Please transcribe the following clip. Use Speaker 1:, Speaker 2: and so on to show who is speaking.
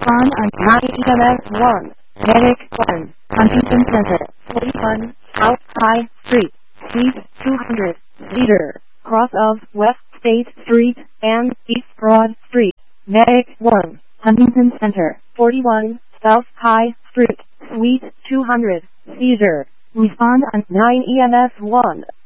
Speaker 1: Respond on 9 EMS 1. Medic 1. Huntington Center. 41 South High Street. Suite 200. Cedar. Cross of West State Street and East Broad Street. Medic 1. Huntington Center. 41 South High Street. Suite 200. Cedar. Respond on 9 EMS 1.